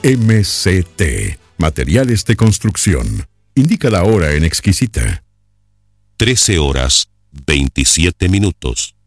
MCT, Materiales de Construcción. Indica la hora en Exquisita. 13 horas, 27 minutos.